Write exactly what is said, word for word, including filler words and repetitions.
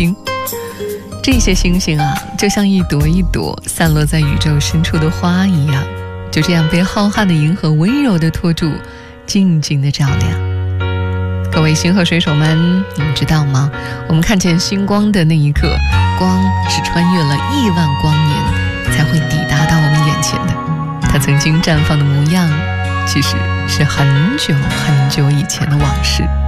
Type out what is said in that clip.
星。这些星星啊，就像一朵一朵散落在宇宙深处的花一样，就这样被浩瀚的银河温柔地托住，静静地照亮。各位星河水手们，你们知道吗？我们看见星光的那一刻，光是穿越了亿万光年才会抵达到我们眼前的。它曾经绽放的模样，其实是很久很久以前的往事。